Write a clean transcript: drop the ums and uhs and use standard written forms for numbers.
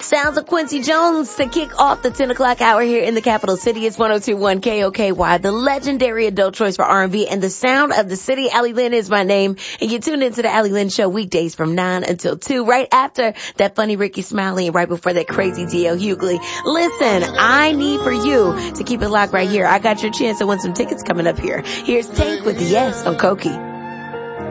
Sounds of Quincy Jones to kick off the 10 o'clock hour here in the capital city. It's 102.1 KOKY, the legendary adult choice for R&B and the sound of the city. Allie Lynn is my name, and you're tuned into the Allie Lynn Show weekdays from 9 until 2, right after that funny Ricky Smiley and right before that crazy D.L. Hughley. Listen, I need for you to keep it locked right here. I got your chance to win some tickets coming up here. Here's Tank with Yes on Koki.